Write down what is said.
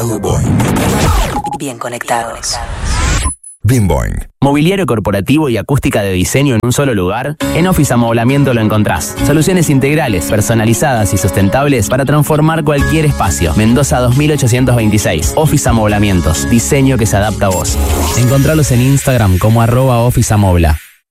Mercado Boing. Bien conectados. Bien Boing. Mobiliario corporativo y acústica de diseño en un solo lugar. En Office Amoblamiento lo encontrás. Soluciones integrales, personalizadas y sustentables para transformar cualquier espacio. Mendoza 2826. Office Amoblamientos. Diseño que se adapta a vos. Encontralos en Instagram como @OfficeAmobla.